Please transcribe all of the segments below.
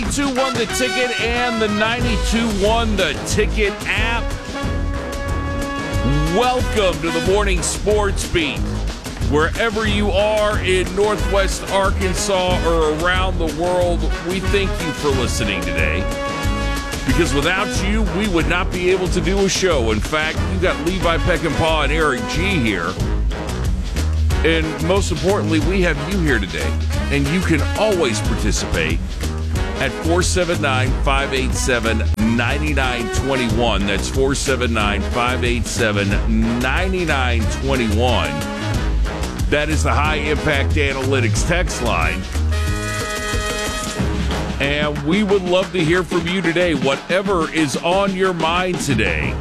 1021 The Ticket and the 921 The Ticket app. Welcome to the Morning Sports Beat. Wherever you are in Northwest Arkansas or around the world, we thank you for listening today. Because without you, we would not be able to do a show. In fact, you got Levi Peckinpah and Eric G here. And most importantly, we have you here today. And you can always participate at 479-587-9921. That's 479-587-9921. That is the High Impact Analytics text line. And we would love to hear from you today. Whatever is on your mind today,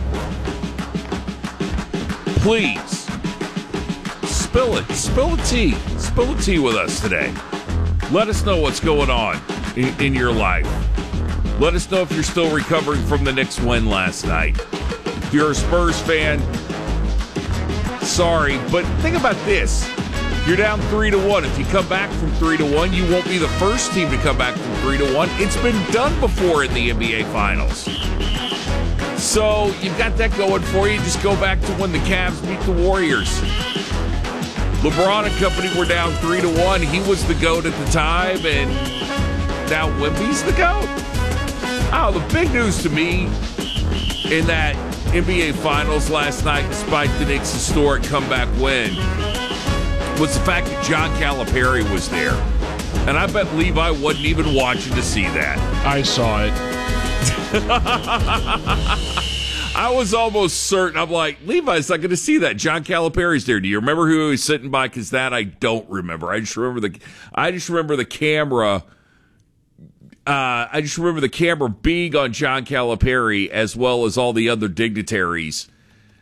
please spill it. Spill the tea. Spill the tea with us today. Let us know what's going on in your life. Let us know if you're still recovering from the Knicks win last night. If you're a Spurs fan, sorry, but think about this. You're down 3-1. If you come back from 3-1, you won't be the first team to come back from 3-1. It's been done before in the NBA Finals. So you've got that going for you. Just go back to when the Cavs beat the Warriors. LeBron and company were down 3-1. He was the GOAT at the time, and now Wemby's the GOAT. Oh, the big news to me in that NBA Finals last night, despite the Knicks' historic comeback win, was the fact that John Calipari was there. And I bet Levi wasn't even watching to see that. I saw it. I was almost certain. I'm like, Levi's not going to see that. John Calipari's there. Do you remember who he was sitting by? Because that I don't remember. I just remember the camera. I just remember the camera being on John Calipari as well as all the other dignitaries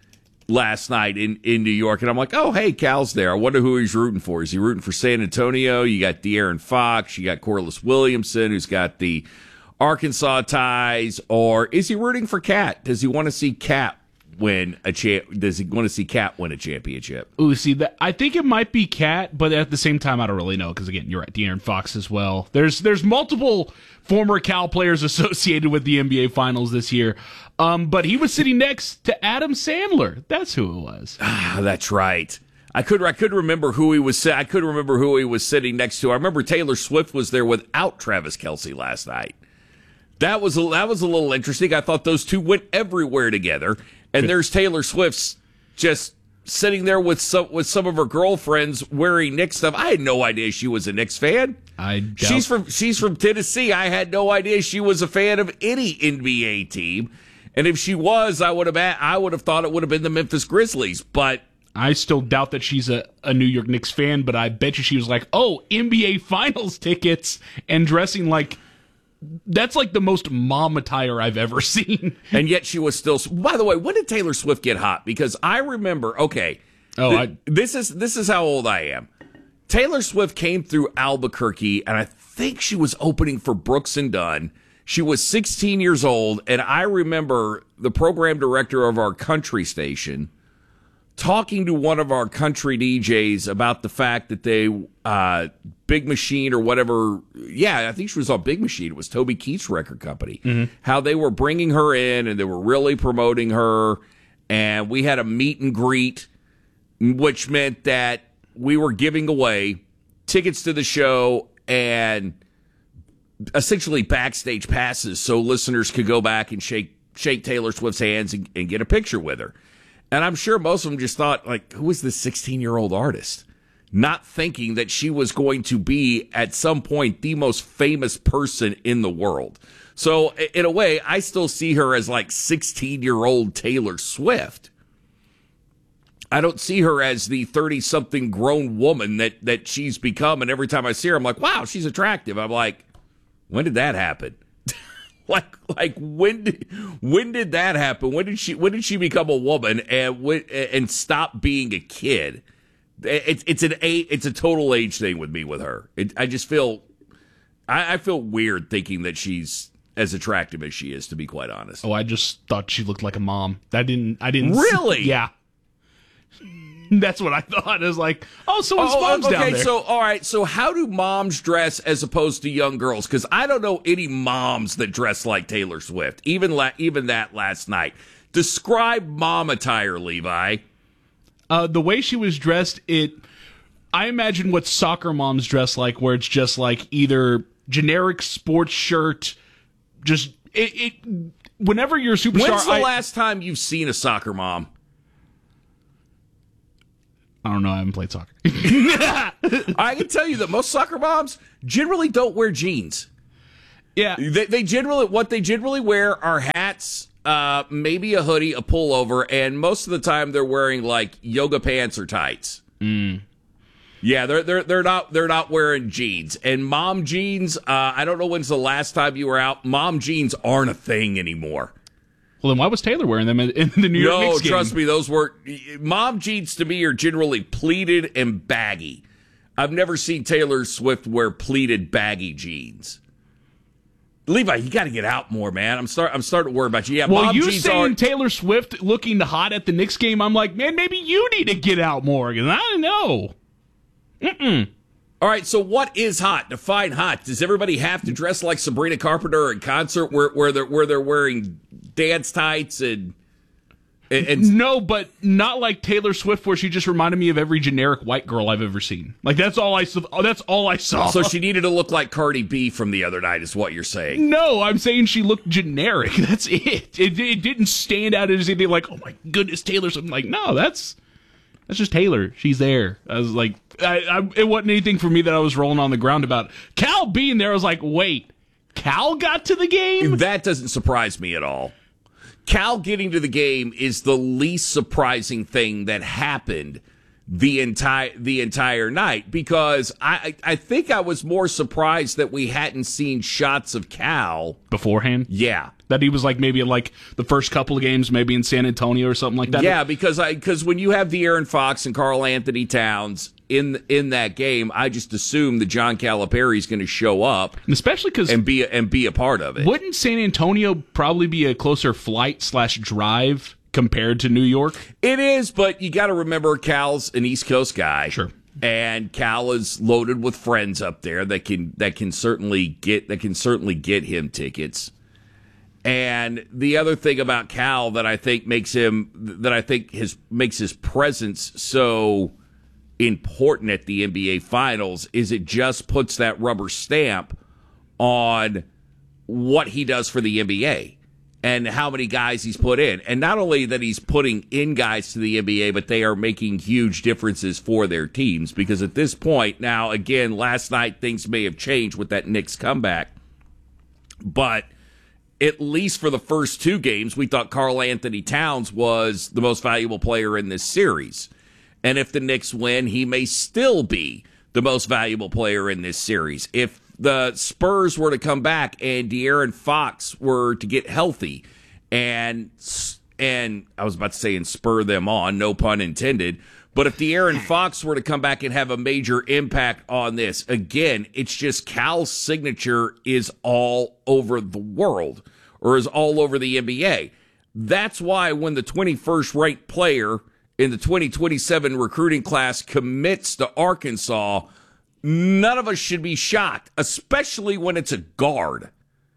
last night in New York. And I'm like, oh, hey, Cal's there. I wonder who he's rooting for. Is he rooting for San Antonio? You got De'Aaron Fox. You got Corliss Williamson, who's got the Arkansas ties. Or is he rooting for Cat? Does he want to see Cat win a championship? Ooh, see, I think it might be Cat, but at the same time, I don't really know. Because, again, you're right, De'Aaron Fox as well. There's multiple former Cal players associated with the NBA Finals this year. But he was sitting next to Adam Sandler. That's who it was. Ah, that's right. I could remember who he was. I could remember who he was sitting next to. I remember Taylor Swift was there without Travis Kelce last night. That was a little interesting. I thought those two went everywhere together. And there's Taylor Swift's just sitting there with some of her girlfriends wearing Knicks stuff. I had no idea she was a Knicks fan. She's from Tennessee. I had no idea she was a fan of any NBA team. And if she was, I would have thought it would have been the Memphis Grizzlies. But I still doubt that she's a New York Knicks fan. But I bet you she was like, oh, NBA Finals tickets, and dressing like. That's like the most mom attire I've ever seen. And yet she was still. By the way, when did Taylor Swift get hot? Because I remember. Okay, this is how old I am. Taylor Swift came through Albuquerque, and I think she was opening for Brooks and Dunn. She was 16 years old, and I remember the program director of our country station talking to one of our country DJs about the fact that they, Big Machine or whatever, I think she was on Big Machine. It was Toby Keith's record company. Mm-hmm. How they were bringing her in and they were really promoting her. And we had a meet and greet, which meant that we were giving away tickets to the show and essentially backstage passes so listeners could go back and shake Taylor Swift's hands and get a picture with her. And I'm sure most of them just thought, like, who is this 16-year-old artist? Not thinking that she was going to be, at some point, the most famous person in the world. So, in a way, I still see her as, like, 16-year-old Taylor Swift. I don't see her as the 30-something grown woman that she's become. And every time I see her, I'm like, wow, she's attractive. I'm like, when did that happen? Like when did that happen? When did she become a woman and stop being a kid? It's a total age thing with me with her. I just feel I feel weird thinking that she's as attractive as she is, to be quite honest. Oh, I just thought she looked like a mom. I didn't really. Yeah. That's what I thought. It was like, oh, someone's mom's down there. So, all right. So how do moms dress as opposed to young girls? Because I don't know any moms that dress like Taylor Swift, even that last night. Describe mom attire, Levi. The way she was dressed, I imagine what soccer moms dress like, where it's just like either generic sports shirt, just whenever you're a superstar. When's the last time you've seen a soccer mom? I don't know. I haven't played soccer. I can tell you that most soccer moms generally don't wear jeans. Yeah. They generally wear are hats, maybe a hoodie, a pullover, and most of the time they're wearing like yoga pants or tights. Yeah, they're not wearing jeans. And mom jeans, I don't know when's the last time you were out. Mom jeans aren't a thing anymore. Well, then why was Taylor wearing them in the New York Knicks game? No, trust me, those were mom jeans to me are generally pleated and baggy. I've never seen Taylor Swift wear pleated baggy jeans. Levi, you got to get out more, man. I'm starting to worry about you. Yeah, well, you saying Taylor Swift looking hot at the Knicks game, I'm like, man, maybe you need to get out more. Because I don't know. All right, so what is hot? Define hot. Does everybody have to dress like Sabrina Carpenter in concert where they're wearing dance tights and No, but not like Taylor Swift, where she just reminded me of every generic white girl I've ever seen. Like that's all I saw. So she needed to look like Cardi B from the other night, is what you're saying? No, I'm saying she looked generic. That's it. It didn't stand out as anything like, oh my goodness, Taylor Swift. I'm like, no, that's just Taylor. She's there. I was like, it wasn't anything for me that I was rolling on the ground about. Cal being there, I was like, wait, Cal got to the game? That doesn't surprise me at all. Cal getting to the game is the least surprising thing that happened the entire night, because I think I was more surprised that we hadn't seen shots of Cal beforehand. Yeah. That he was like maybe like the first couple of games, maybe in San Antonio or something like that. Yeah, because when you have De'Aaron Fox and Karl Anthony Towns in that game, I just assume that John Calipari is going to show up, especially because and be a part of it. Wouldn't San Antonio probably be a closer flight / drive compared to New York? It is, but you got to remember Cal's an East Coast guy. Sure. And Cal is loaded with friends up there that can certainly get him tickets. And the other thing about Cal that I think makes his presence so important at the NBA Finals is it just puts that rubber stamp on what he does for the NBA and how many guys he's put in. And not only that he's putting in guys to the NBA, but they are making huge differences for their teams, because at this point, now again, last night things may have changed with that Knicks comeback, but at least for the first two games, we thought Karl Anthony Towns was the most valuable player in this series. And if the Knicks win, he may still be the most valuable player in this series. If the Spurs were to come back and De'Aaron Fox were to get healthy and I was about to say and spur them on, no pun intended, but if De'Aaron Fox were to come back and have a major impact on this, again, it's just Cal's signature is all over the world, or is all over the NBA. That's why when the 21st ranked player in the 2027 recruiting class commits to Arkansas, none of us should be shocked, especially when it's a guard.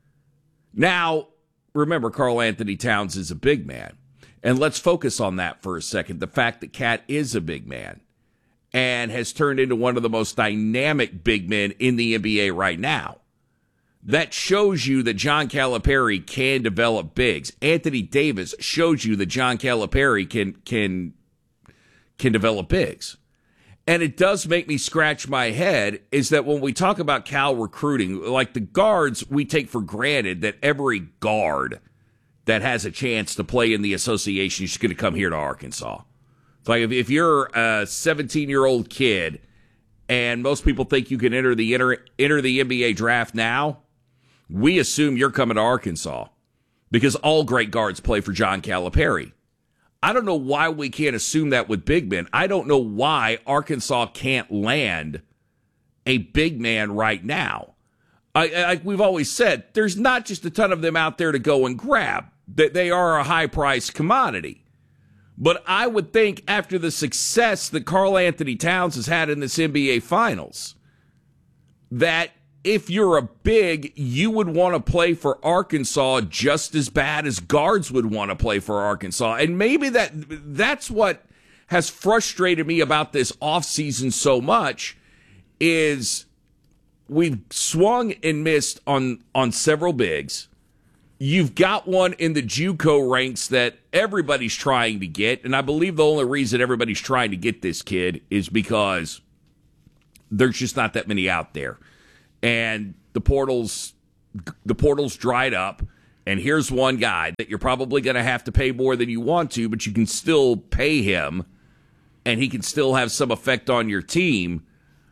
Now, remember, Karl Anthony Towns is a big man. And let's focus on that for a second. The fact that Cat is a big man and has turned into one of the most dynamic big men in the NBA right now. That shows you that John Calipari can develop bigs. Anthony Davis shows you that John Calipari can develop bigs. And it does make me scratch my head is that when we talk about Cal recruiting, like the guards, we take for granted that every guard that has a chance to play in the association is going to come here to Arkansas. It's like if you're a 17-year-old kid and most people think you can enter the NBA draft now, we assume you're coming to Arkansas because all great guards play for John Calipari. I don't know why we can't assume that with big men. I don't know why Arkansas can't land a big man right now. Like we've always said, there's not just a ton of them out there to go and grab. They are a high-priced commodity. But I would think after the success that Karl Anthony Towns has had in this NBA Finals, that if you're a big, you would want to play for Arkansas just as bad as guards would want to play for Arkansas. And maybe that's what has frustrated me about this offseason so much is we've swung and missed on several bigs. You've got one in the JUCO ranks that everybody's trying to get, and I believe the only reason everybody's trying to get this kid is because there's just not that many out there. And the portal's dried up, and here's one guy that you're probably going to have to pay more than you want to, but you can still pay him, and he can still have some effect on your team.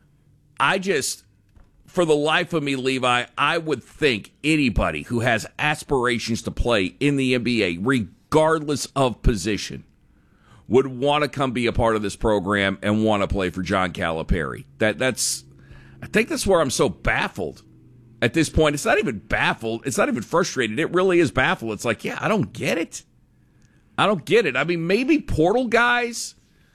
For the life of me, Levi, I would think anybody who has aspirations to play in the NBA, regardless of position, would want to come be a part of this program and want to play for John Calipari. I think that's where I'm so baffled at this point. It's not even baffled. It's not even frustrated. It really is baffled. It's like, yeah, I don't get it. I don't get it. I mean, maybe portal guys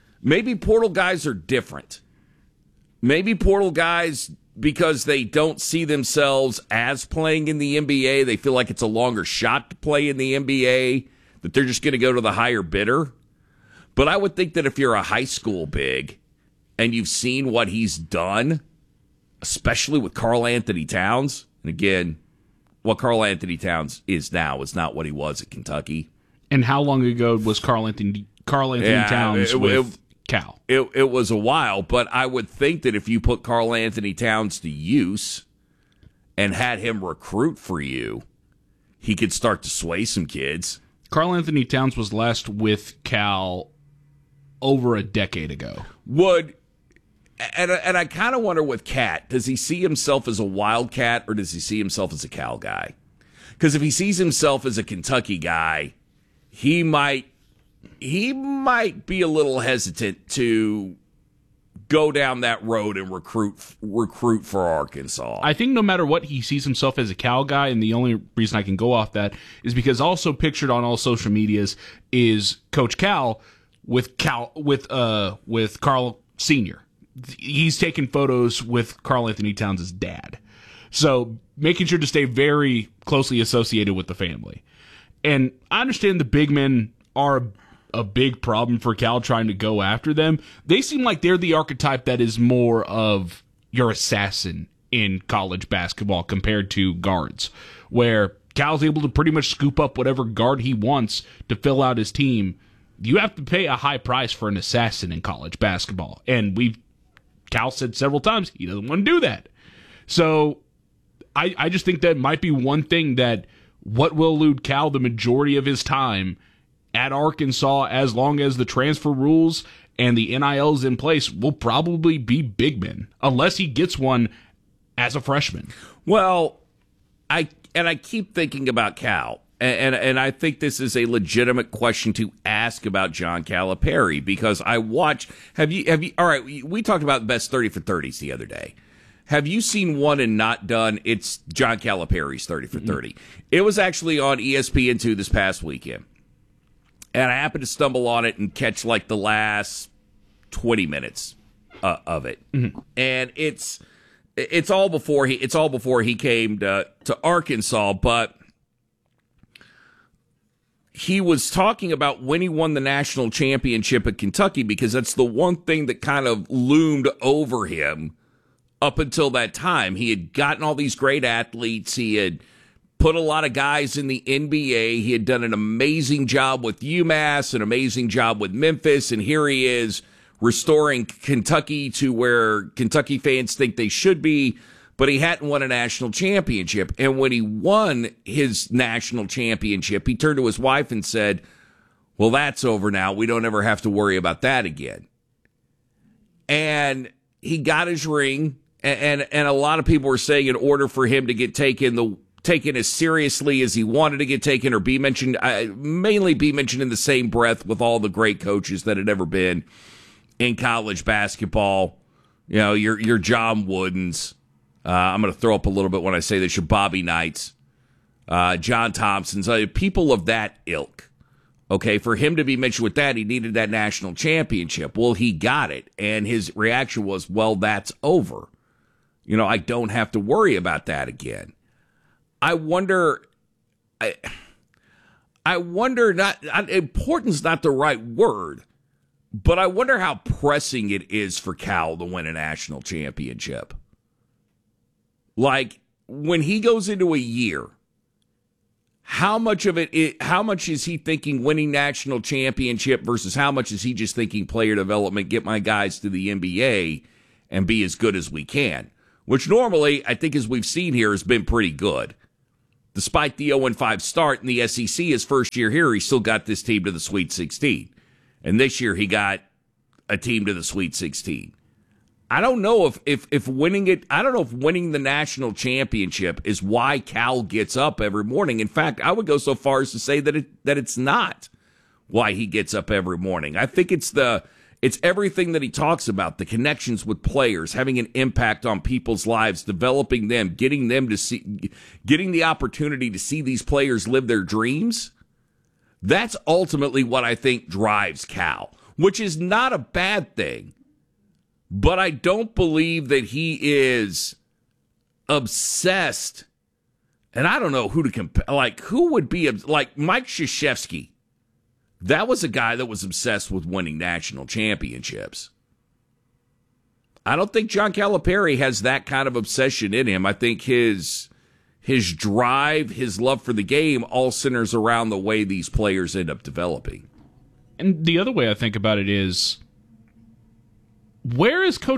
are different. Maybe portal guys, because they don't see themselves as playing in the NBA, they feel like it's a longer shot to play in the NBA, that they're just going to go to the higher bidder. But I would think that if you're a high school big and you've seen what he's done, especially with Karl Anthony Towns, and again, what Karl Anthony Towns is now is not what he was at Kentucky. And how long ago was Karl Anthony Towns with Cal? It was a while, but I would think that if you put Karl Anthony Towns to use and had him recruit for you, he could start to sway some kids. Karl Anthony Towns was last with Cal over a decade ago. And I kind of wonder with Cat, does he see himself as a Wildcat or does he see himself as a Cal guy? Because if he sees himself as a Kentucky guy, he might be a little hesitant to go down that road and recruit for Arkansas. I think no matter what, he sees himself as a Cal guy, and the only reason I can go off that is because also pictured on all social medias is Coach Cal with Karl Sr. He's taking photos with Karl Anthony Towns' dad. So making sure to stay very closely associated with the family. And I understand the big men are a big problem for Cal trying to go after them. They seem like they're the archetype that is more of your assassin in college basketball compared to guards, where Cal's able to pretty much scoop up whatever guard he wants to fill out his team. You have to pay a high price for an assassin in college basketball. And Cal said several times he doesn't want to do that. So I just think that might be one thing that what will elude Cal the majority of his time at Arkansas, as long as the transfer rules and the NILs in place, will probably be big men, unless he gets one as a freshman. Well, I keep thinking about Cal, and I think this is a legitimate question to ask about John Calipari, because I watch. Have you? All right, we talked about the best 30 for 30s the other day. Have you seen one and not done? It's John Calipari's 30 for 30. It was actually on ESPN2 this past weekend. And I happened to stumble on it and catch like the last 20 minutes of it. Mm-hmm. And it's all before he came to Arkansas, but he was talking about when he won the national championship at Kentucky, because that's the one thing that kind of loomed over him up until that time. He had gotten all these great athletes. He had put a lot of guys in the NBA. He had done an amazing job with UMass, an amazing job with Memphis, and here he is restoring Kentucky to where Kentucky fans think they should be, but he hadn't won a national championship. And when he won his national championship, he turned to his wife and said, well, that's over now. We don't ever have to worry about that again. And he got his ring, and a lot of people were saying in order for him to get taken as seriously as he wanted to get taken, or be mentioned, mainly be mentioned in the same breath with all the great coaches that had ever been in college basketball. You know, your John Woodens. I'm going to throw up a little bit when I say this. Your Bobby Knights, John Thompsons, people of that ilk. Okay, for him to be mentioned with that, he needed that national championship. Well, he got it, and his reaction was, well, that's over. I don't have to worry about that again. I wonder, not important's not the right word, but I wonder how pressing it is for Cal to win a national championship. Like, when he goes into a year, how much is he thinking winning national championship versus how much is he just thinking player development, get my guys to the NBA and be as good as we can? Which normally, I think as we've seen here, has been pretty good. Despite the 0-5 start in the SEC, his first year here, he still got this team to the Sweet 16. And this year, he got a team to the Sweet 16. I don't know if winning it, I don't know if winning the national championship is why Cal gets up every morning. In fact, I would go so far as to say that it's not why he gets up every morning. I think it's everything that he talks about, the connections with players, having an impact on people's lives, developing them, getting the opportunity to see these players live their dreams. That's ultimately what I think drives Cal, which is not a bad thing. But I don't believe that he is obsessed. And I don't know who to compare. Like, who would be, like Mike Krzyzewski. That was a guy that was obsessed with winning national championships. I don't think John Calipari has that kind of obsession in him. I think his drive, his love for the game all centers around the way these players end up developing. And the other way I think about it is, where is Coach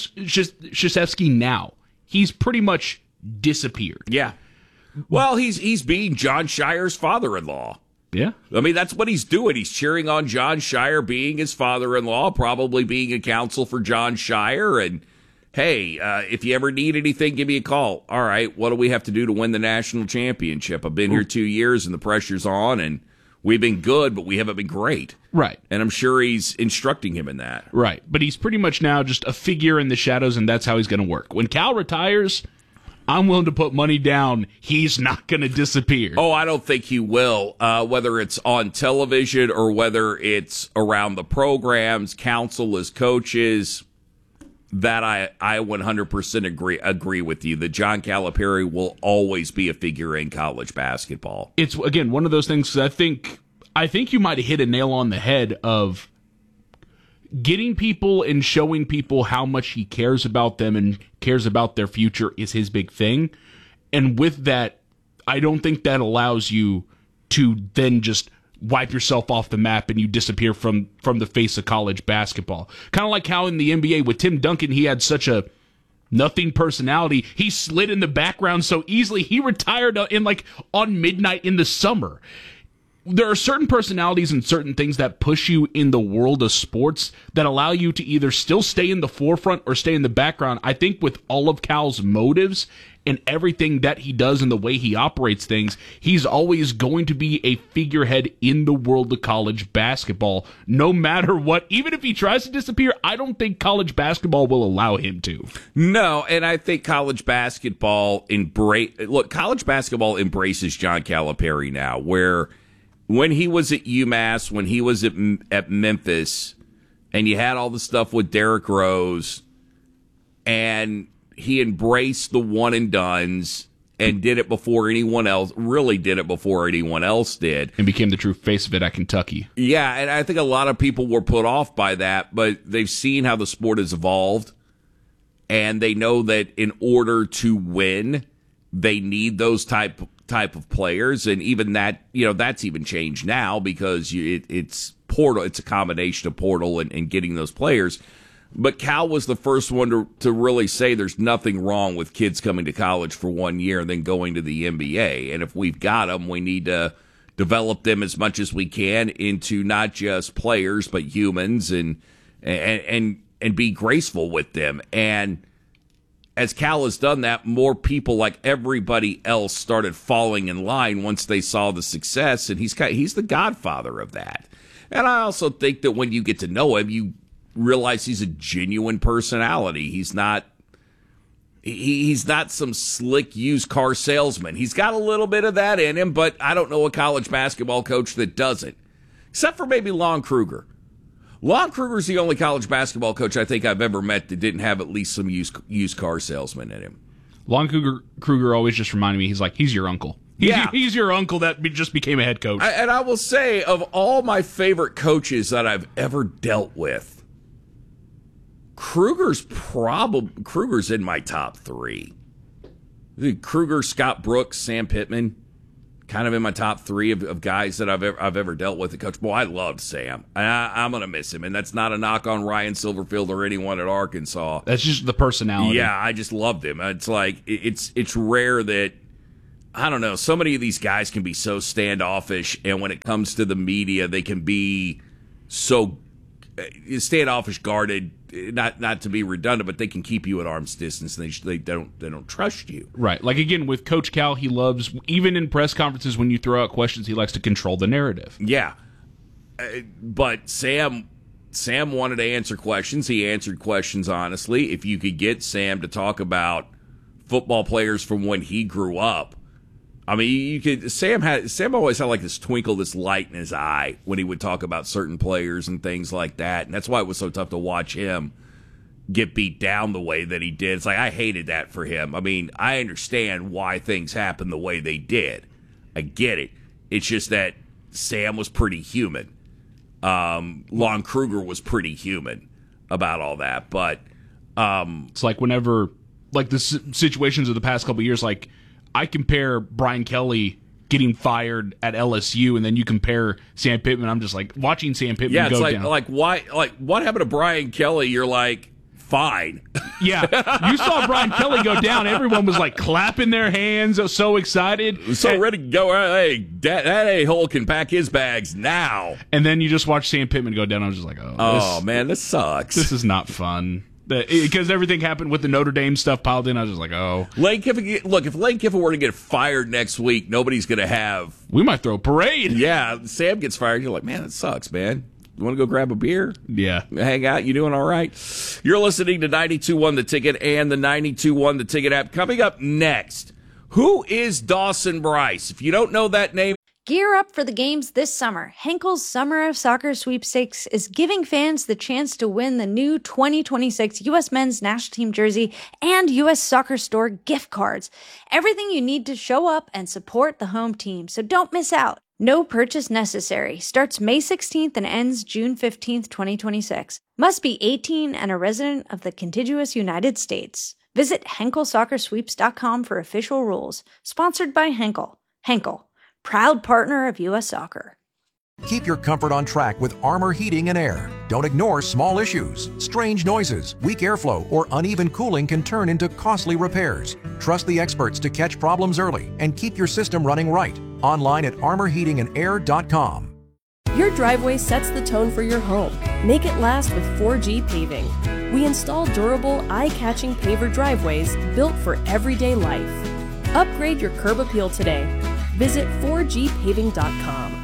Krzyzewski now? He's pretty much disappeared. Yeah. Well, he's being John Shire's father-in-law. Yeah. I mean, that's what he's doing. He's cheering on John Shire being his father-in-law, probably being a counsel for John Shire. And, hey, if you ever need anything, give me a call. All right, what do we have to do to win the national championship? I've been here 2 years and the pressure's on, and we've been good, but we haven't been great. Right. And I'm sure he's instructing him in that. Right. But he's pretty much now just a figure in the shadows, and that's how he's going to work. When Cal retires, I'm willing to put money down he's not going to disappear. Oh, I don't think he will. Whether it's on television or whether it's around the programs, counsel as coaches, that I 100% agree with you. That John Calipari will always be a figure in college basketball. It's, again, one of those things I think you might have hit a nail on the head of getting people and showing people how much he cares about them and cares about their future is his big thing. And with that, I don't think that allows you to then just wipe yourself off the map and you disappear from the face of college basketball. Kind of like how in the NBA with Tim Duncan, he had such a nothing personality. He slid in the background so easily. He retired on midnight in the summer. There are certain personalities and certain things that push you in the world of sports that allow you to either still stay in the forefront or stay in the background. I think with all of Cal's motives and everything that he does and the way he operates things, he's always going to be a figurehead in the world of college basketball, no matter what. Even if he tries to disappear, I don't think college basketball will allow him to. No, and I think college basketball college basketball embraces John Calipari now, where when he was at UMass, when he was at Memphis, and you had all the stuff with Derrick Rose, and he embraced the one and dones and did it before anyone else, really did it before anyone else did. And became the true face of it at Kentucky. Yeah, and I think a lot of people were put off by that, but they've seen how the sport has evolved, and they know that in order to win, they need those type of players, and even that, that's even changed now because it's portal. It's a combination of portal and getting those players. But Cal was the first one to really say there's nothing wrong with kids coming to college for 1 year and then going to the NBA. And if we've got them, we need to develop them as much as we can into not just players but humans and be graceful with them. And as Cal has done that, more people like everybody else started falling in line once they saw the success, and he's the godfather of that. And I also think that when you get to know him, you realize he's a genuine personality. He's not some slick used car salesman. He's got a little bit of that in him, but I don't know a college basketball coach that doesn't. except for maybe Lon Kruger. Lon Kruger's the only college basketball coach I think I've ever met that didn't have at least some used car salesman in him. Lon Kruger always just reminded me, he's your uncle. He's your uncle that just became a head coach. And I will say, of all my favorite coaches that I've ever dealt with, Kruger's in my top 3. Kruger, Scott Brooks, Sam Pittman, kind of in my top 3 of guys that I've ever dealt with. Coach, boy, I loved Sam. I'm going to miss him, and that's not a knock on Ryan Silverfield or anyone at Arkansas. That's just the personality. Yeah, I just loved him. It's like it's rare that, I don't know, so many of these guys can be so standoffish, and when it comes to the media, they can be so standoffish, guarded. Not to be redundant, but they can keep you at arm's distance, and they don't trust you. Right. Like, again, with Coach Cal, he loves, even in press conferences when you throw out questions, he likes to control the narrative. Yeah. But Sam wanted to answer questions. He answered questions honestly. If you could get Sam to talk about football players from when he grew up, I mean, you could. Sam always had like this twinkle, this light in his eye when he would talk about certain players and things like that, and that's why it was so tough to watch him get beat down the way that he did. It's like, I hated that for him. I mean, I understand why things happened the way they did. I get it. It's just that Sam was pretty human. Lon Kruger was pretty human about all that, but it's like whenever, like the situations of the past couple of years, like, I compare Brian Kelly getting fired at LSU, and then you compare Sam Pittman. I'm just like, watching Sam Pittman go down. Like, why? Like, what happened to Brian Kelly? You're like, fine. Yeah, you saw Brian Kelly go down. Everyone was like clapping their hands, so excited, so ready to go. Hey, that a-hole can pack his bags now. And then you just watch Sam Pittman go down. I was just like, man, this sucks. This is not fun. Because everything happened with the Notre Dame stuff piled in, I was just like, oh. Lane Kiffin, look, if Lane Kiffin were to get fired next week, nobody's going to have... We might throw a parade. Yeah, Sam gets fired. You're like, man, it sucks, man. You want to go grab a beer? Yeah. Hang out? You doing all right? You're listening to 92.1 The Ticket and the 92.1 The Ticket app. Coming up next, who is Dawson Bryce? If you don't know that name... Gear up for the games this summer. Henkel's Summer of Soccer Sweepstakes is giving fans the chance to win the new 2026 U.S. Men's National Team jersey and U.S. Soccer Store gift cards. Everything you need to show up and support the home team, so don't miss out. No purchase necessary. Starts May 16th and ends June 15th, 2026. Must be 18 and a resident of the contiguous United States. Visit HenkelSoccerSweeps.com for official rules. Sponsored by Henkel. Henkel, proud partner of U.S. Soccer. Keep your comfort on track with Armor Heating and Air. Don't ignore small issues. Strange noises, weak airflow, or uneven cooling can turn into costly repairs. Trust the experts to catch problems early and keep your system running right. Online at armorheatingandair.com. Your driveway sets the tone for your home. Make it last with 4G Paving. We install durable, eye-catching paver driveways built for everyday life. Upgrade your curb appeal today. Visit 4gpaving.com.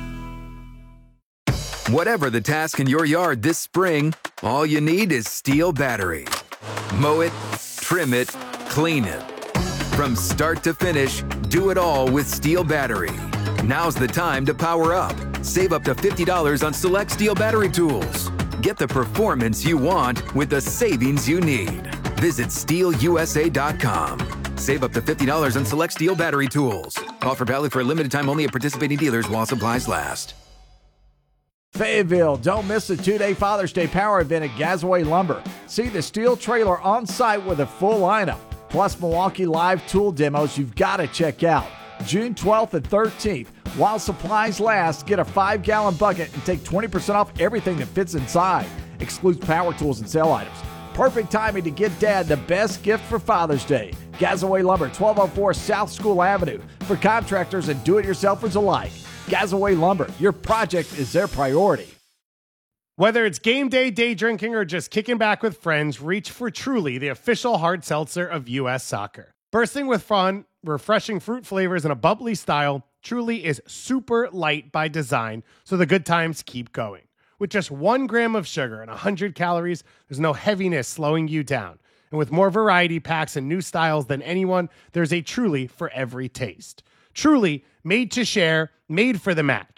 Whatever the task in your yard this spring, all you need is Steel battery. Mow it, trim it, clean it. From start to finish, do it all with Steel battery. Now's the time to power up. Save up to $50 on select Steel battery tools. Get the performance you want with the savings you need. Visit SteelUSA.com. Save up to $50 on select Steel battery tools. Offer valid for a limited time only at participating dealers while supplies last. Fayetteville, don't miss the 2-day Father's Day Power event at Gazaway Lumber. See the Steel trailer on site with a full lineup, plus Milwaukee Live tool demos you've got to check out. June 12th and 13th. While supplies last, get a 5-gallon bucket and take 20% off everything that fits inside. Excludes power tools and sale items. Perfect timing to get Dad the best gift for Father's Day. Gazaway Lumber, 1204 South School Avenue. For contractors and do-it-yourselfers alike. Gazaway Lumber, your project is their priority. Whether it's game day, day drinking, or just kicking back with friends, reach for Truly, the official hard seltzer of U.S. Soccer. Bursting with fun, refreshing fruit flavors, and a bubbly style, Truly is super light by design, so the good times keep going. With just 1 gram of sugar and 100 calories, there's no heaviness slowing you down. And with more variety packs and new styles than anyone, there's a Truly for every taste. Truly, made to share, made for the match.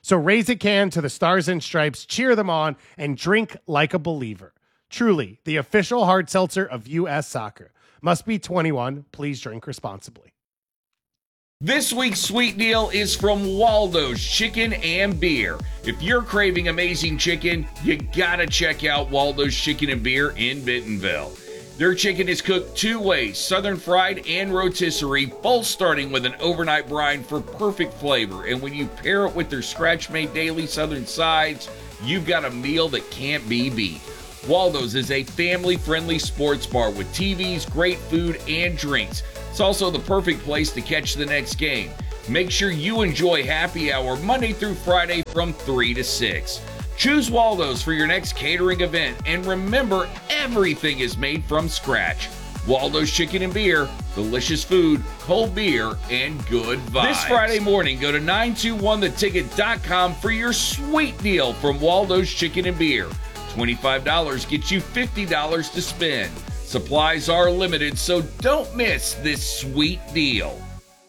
So raise a can to the Stars and Stripes, cheer them on, and drink like a believer. Truly, the official hard seltzer of U.S. Soccer. Must be 21. Please drink responsibly. This week's sweet deal is from Waldo's Chicken and Beer. If you're craving amazing chicken, you gotta check out Waldo's Chicken and Beer in Bentonville. Their chicken is cooked 2 ways, southern fried and rotisserie, both starting with an overnight brine for perfect flavor. And when you pair it with their scratch-made daily southern sides, you've got a meal that can't be beat. Waldo's is a family-friendly sports bar with TVs, great food, and drinks. It's also the perfect place to catch the next game. Make sure you enjoy happy hour Monday through Friday from 3 to 6. Choose Waldo's for your next catering event, and remember, everything is made from scratch. Waldo's Chicken and Beer, delicious food, cold beer, and good vibes. This Friday morning, go to 921theticket.com for your sweet deal from Waldo's Chicken and Beer. $25 gets you $50 to spend. Supplies are limited, so don't miss this sweet deal.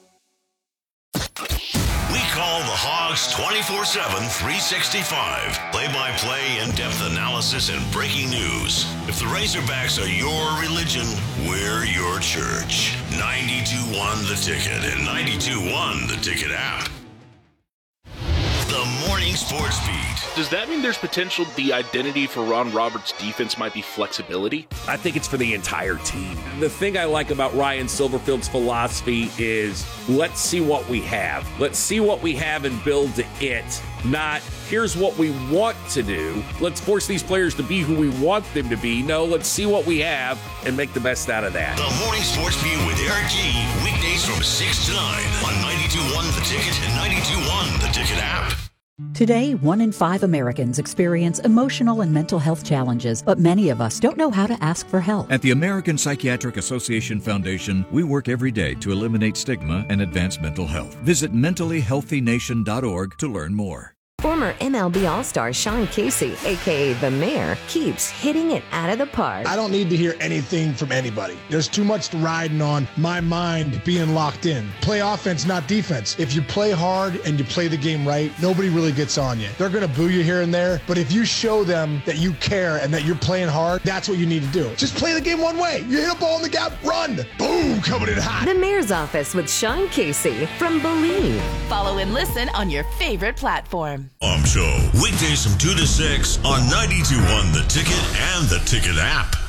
We call the Hogs 24/7, 365. Play-by-play, in-depth analysis, and breaking news. If the Razorbacks are your religion, we're your church. 92.1 The Ticket and 92.1 The Ticket app. The Morning Sports Beat. Does that mean there's potential the identity for Ron Roberts' defense might be flexibility? I think it's for the entire team. The thing I like about Ryan Silverfield's philosophy is let's see what we have. Let's see what we have and build to it. Not, here's what we want to do. Let's force these players to be who we want them to be. No, let's see what we have and make the best out of that. The Morning Sports Beat with Eric G. Weekdays from 6 to 9 on 92.1 The Ticket and 92.1 The Ticket app. Today, 1 in 5 Americans experience emotional and mental health challenges, but many of us don't know how to ask for help. At the American Psychiatric Association Foundation, we work every day to eliminate stigma and advance mental health. Visit mentallyhealthynation.org to learn more. Former MLB All-Star Sean Casey, a.k.a. The Mayor, keeps hitting it out of the park. I don't need to hear anything from anybody. There's too much riding on my mind being locked in. Play offense, not defense. If you play hard and you play the game right, nobody really gets on you. They're going to boo you here and there, but if you show them that you care and that you're playing hard, that's what you need to do. Just play the game one way. You hit a ball in the gap, run. Boom, coming in hot. The Mayor's Office with Sean Casey from Believe. Follow and listen on your favorite platform. Show weekdays from 2 to 6 on 92.1 The Ticket and The Ticket app.